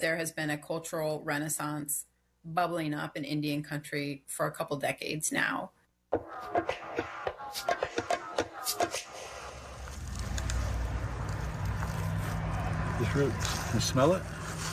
there has been a cultural renaissance bubbling up in Indian country for a couple decades now. You smell it?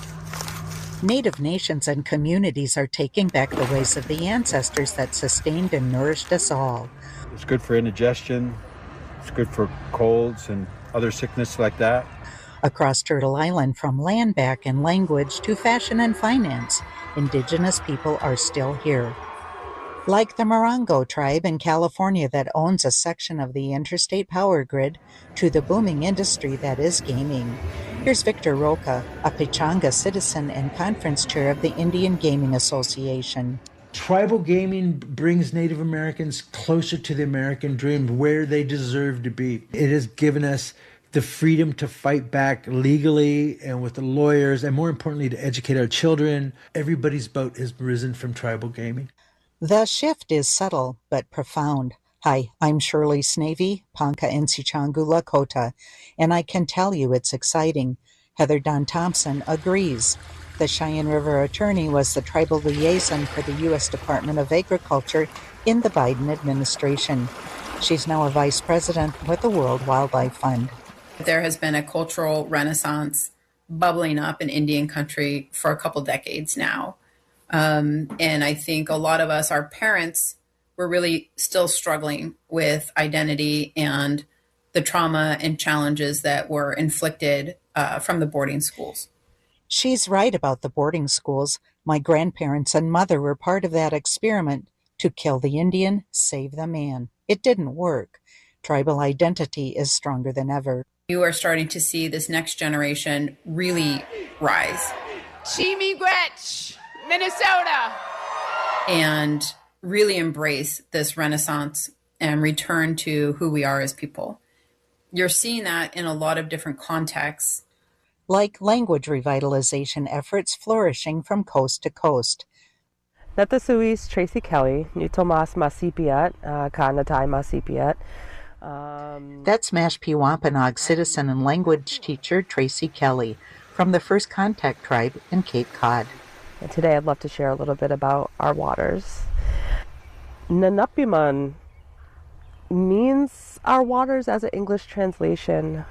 Native nations and communities are taking back the ways of the ancestors that sustained and nourished us all. It's good for indigestion. It's good for colds and other sickness like that. Across Turtle Island, from land back and language to fashion and finance, indigenous people are still here. Like the Morongo tribe in California that owns a section of the interstate power grid, to the booming industry that is gaming. Here's Victor Roca, a Pechanga citizen and conference chair of the Indian Gaming Association. Tribal gaming brings Native Americans closer to the American dream, where they deserve to be. It has given us the freedom to fight back legally and with the lawyers, and more importantly, to educate our children. Everybody's boat has risen from tribal gaming. The shift is subtle but profound. Hi, I'm Shirley Snavy, Ponca Nsichangu Lakota, and I can tell you it's exciting. Heather Don Thompson agrees. The Cheyenne River attorney was the tribal liaison for the U.S. Department of Agriculture in the Biden administration. She's now a vice president with the World Wildlife Fund. There has been a cultural renaissance bubbling up in Indian country for a couple decades now. And I think a lot of us, our parents, were really still struggling with identity and the trauma and challenges that were inflicted from the boarding schools. She's right about the boarding schools. My grandparents and mother were part of that experiment to kill the Indian, save the man. It didn't work. Tribal identity is stronger than ever. You are starting to see this next generation really rise. Chimi Gretsch, Minnesota. And really embrace this renaissance and return to who we are as people. You're seeing that in a lot of different contexts. Like language revitalization efforts flourishing from coast to coast. Natasuis Tracy Kelly, Nutomas Masipiat, Kanatai Masipiat. That's Mashpee Wampanoag citizen and language teacher Tracy Kelly from the First Contact Tribe in Cape Cod. And today I'd love to share a little bit about our waters. Nanapiman means our waters as an English translation,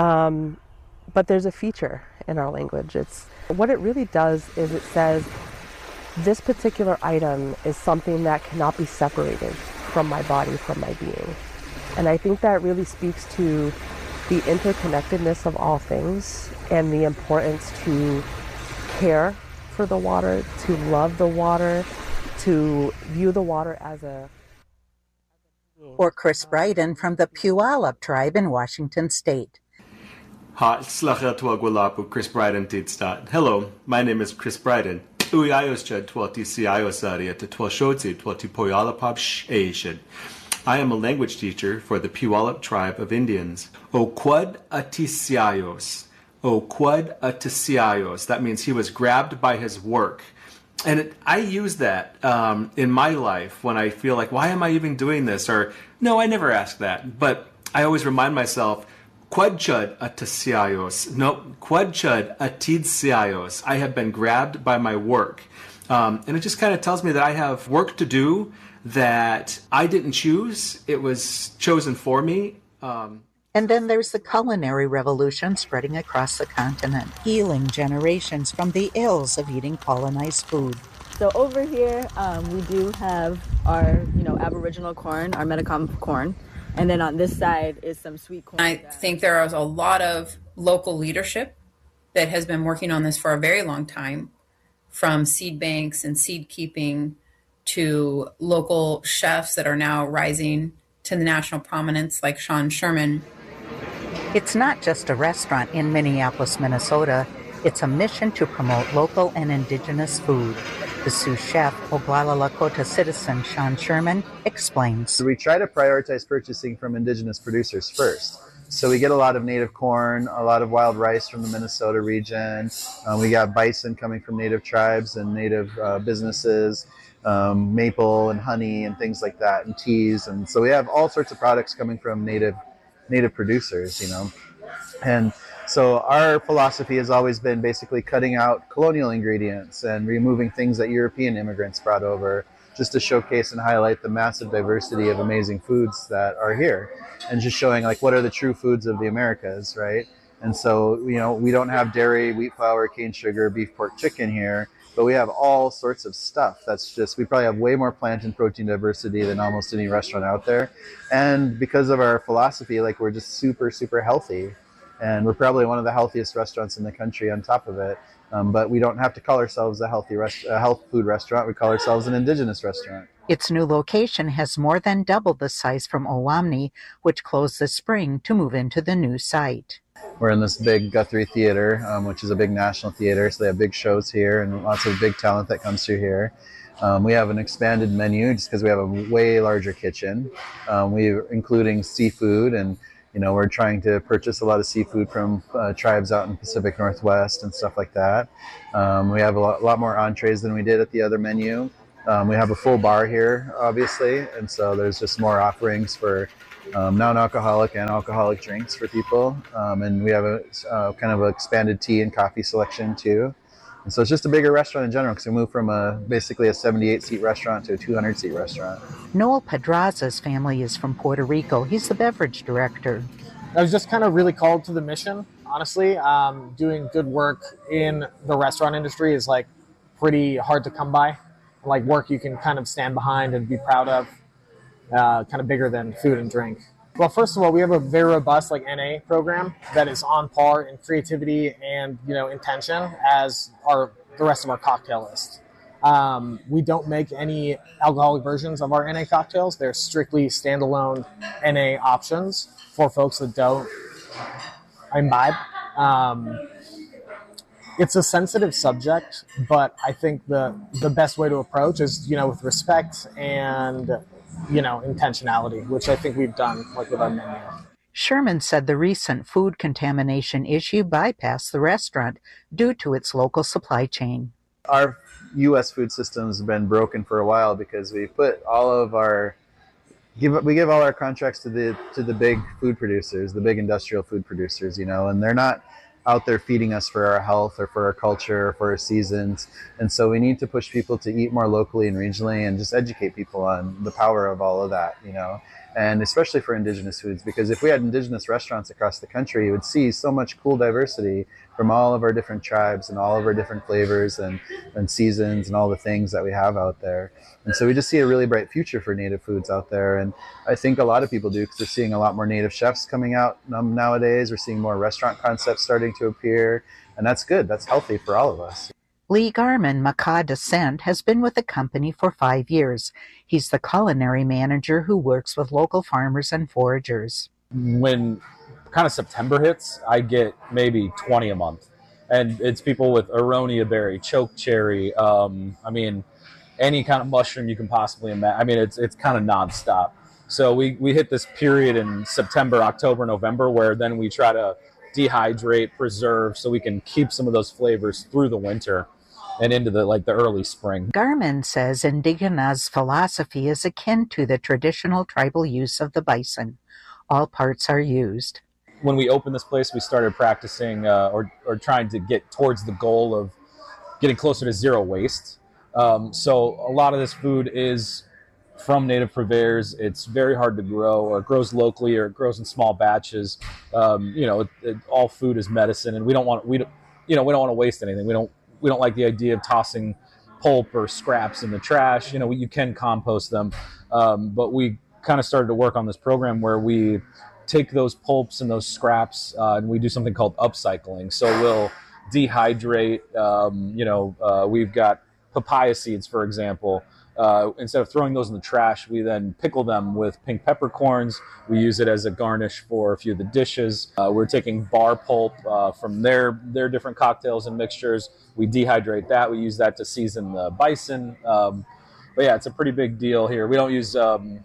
but there's a feature in our language. What it really does is it says this particular item is something that cannot be separated from my body, from my being. And I think that really speaks to the interconnectedness of all things and the importance to care for the water, to love the water, to view the water as a... Or Chris Bryden from the Puyallup tribe in Washington State. Chris Hello, my name is Chris Bryden. I am a language teacher for the Puyallup tribe of Indians. Oquad Atisiayos. Oquad Atisiayos. That means he was grabbed by his work. And I use that in my life when I feel like, why am I even doing this? Or, no, I never ask that. But I always remind myself, Quadchud Atisiayos. No, Quadchud Atidsiayos. I have been grabbed by my work. And it just kind of tells me that I have work to do that I didn't choose. It was chosen for me. And then there's the culinary revolution spreading across the continent, healing generations from the ills of eating colonized food. So over here, we do have our, Aboriginal corn, our Metacom corn. And then on this side is some sweet corn. I think there is a lot of local leadership that has been working on this for a very long time, from seed banks and seed keeping to local chefs that are now rising to the national prominence like Sean Sherman. It's not just a restaurant in Minneapolis, Minnesota. It's a mission to promote local and indigenous food. The sous chef, Oglala Lakota citizen Sean Sherman, explains. We try to prioritize purchasing from indigenous producers first. So we get a lot of native corn, a lot of wild rice from the Minnesota region. We got bison coming from native tribes and native businesses, maple and honey and things like that, and teas. And so we have all sorts of products coming from native producers, And So our philosophy has always been basically cutting out colonial ingredients and removing things that European immigrants brought over, just to showcase and highlight the massive diversity of amazing foods that are here, and just showing like what are the true foods of the Americas, right? And so, you know, we don't have dairy, wheat flour, cane sugar, beef, pork, chicken here, but we have all sorts of stuff. That's just, we probably have way more plant and protein diversity than almost any restaurant out there. And because of our philosophy, like we're just super, super healthy. And we're probably one of the healthiest restaurants in the country on top of it. But we don't have to call ourselves a health food restaurant. We call ourselves an indigenous restaurant. Its new location has more than doubled the size from Owamni, which closed this spring to move into the new site. We're in this big Guthrie Theater, which is a big national theater. So they have big shows here and lots of big talent that comes through here. We have an expanded menu just because we have a way larger kitchen. We're including seafood, and you know, we're trying to purchase a lot of seafood from tribes out in the Pacific Northwest and stuff like that. We have a lot more entrees than we did at the other menu. We have a full bar here, obviously, and so there's just more offerings for non-alcoholic and alcoholic drinks for people. And we have a kind of an expanded tea and coffee selection too. And so it's just a bigger restaurant in general, because we moved from basically a 78-seat restaurant to a 200-seat restaurant. Noel Pedraza's family is from Puerto Rico. He's the beverage director. I was just kind of really called to the mission, honestly. Doing good work in the restaurant industry is like pretty hard to come by. Like work you can kind of stand behind and be proud of, kind of bigger than food and drink. Well, first of all, we have a very robust like NA program that is on par in creativity and, you know, intention as the rest of our cocktail list. We don't make any alcoholic versions of our NA cocktails. They're strictly standalone NA options for folks that don't imbibe. It's a sensitive subject, but I think the best way to approach is, you know, with respect and, you know, intentionality, which I think we've done like with our menu. Sherman said the recent food contamination issue bypassed the restaurant due to its local supply chain. Our U.S. food system has been broken for a while because we put all of we give all our contracts to the big food producers, the big industrial food producers, you know, and they're not out there feeding us for our health or for our culture or for our seasons. And so we need to push people to eat more locally and regionally and just educate people on the power of all of that, you know, and especially for indigenous foods, because if we had indigenous restaurants across the country, you would see so much cool diversity from all of our different tribes and all of our different flavors and seasons and all the things that we have out there. And so we just see a really bright future for native foods out there. And I think a lot of people do, because they're seeing a lot more native chefs coming out nowadays. We're seeing more restaurant concepts starting to appear, and that's good. That's healthy for all of us. Lee Garman, Makah descent, has been with the company for 5 years. He's the culinary manager who works with local farmers and foragers. When kind of September hits, I get maybe 20 a month. And it's people with aronia berry, choke cherry, I mean, any kind of mushroom you can possibly imagine. I mean, it's kind of nonstop. So we hit this period in September, October, November, where then we try to dehydrate, preserve, so we can keep some of those flavors through the winter and into the early spring. Garman says Indigana's philosophy is akin to the traditional tribal use of the bison. All parts are used. When we opened this place, we started practicing or trying to get towards the goal of getting closer to zero waste. So a lot of this food is from native purveyors. It's very hard to grow, or it grows locally, or it grows in small batches. You know, all food is medicine, and we don't want to waste anything. We don't like the idea of tossing pulp or scraps in the trash. You know, you can compost them, but we kind of started to work on this program where we take those pulps and those scraps and we do something called upcycling. So we'll dehydrate. We've got papaya seeds, for example. Instead of throwing those in the trash, we then pickle them with pink peppercorns. We use it as a garnish for a few of the dishes. We're taking bar pulp from their different cocktails and mixtures. We dehydrate that. We use that to season the bison. But yeah, it's a pretty big deal here. We don't use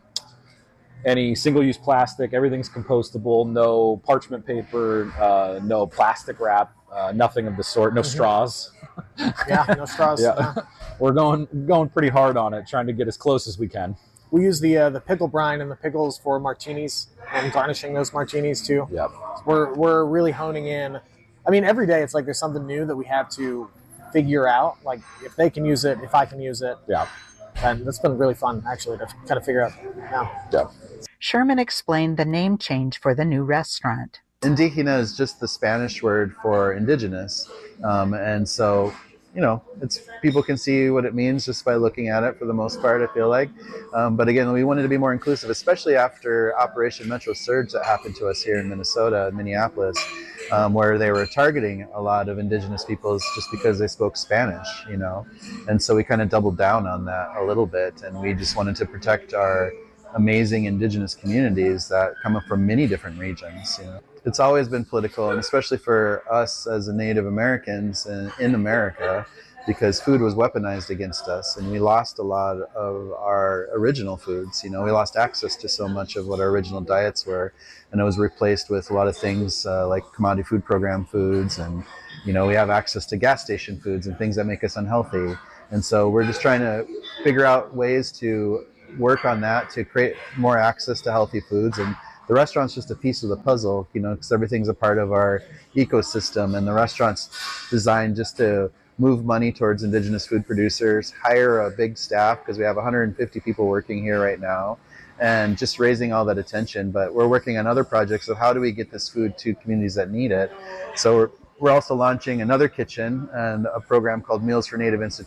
any single-use plastic. Everything's compostable. No parchment paper. No plastic wrap. Nothing of the sort. No straws. Yeah, no straws. Yeah. We're going pretty hard on it, trying to get as close as we can. we use the pickle brine and the pickles for martinis and garnishing those martinis too. Yep. We're really honing in. I mean, every day it's like there's something new that we have to figure out. Like if they can use it, if I can use it. Yeah. And that's been really fun actually to kind of figure out now. Yeah. Sherman explained the name change for the new restaurant. Indígena is just the Spanish word for indigenous. And so, you know, it's people can see what it means just by looking at it for the most part, I feel like. But again, we wanted to be more inclusive, especially after Operation Metro Surge that happened to us here in Minnesota, in Minneapolis, where they were targeting a lot of indigenous peoples just because they spoke Spanish, you know. And so we kind of doubled down on that a little bit, and we just wanted to protect our amazing indigenous communities that come from many different regions, you know. It's always been political, and especially for us as Native Americans in America, because food was weaponized against us, and we lost a lot of our original foods. You know, we lost access to so much of what our original diets were, and it was replaced with a lot of things like commodity food program foods, and you know, we have access to gas station foods and things that make us unhealthy. And so we're just trying to figure out ways to work on that to create more access to healthy foods. And the restaurant's just a piece of the puzzle, you know, because everything's a part of our ecosystem, and the restaurant's designed just to move money towards indigenous food producers, hire a big staff, because we have 150 people working here right now, and just raising all that attention. But we're working on other projects of how do we get this food to communities that need it. So we're also launching another kitchen and a program called Meals for Native Institutions.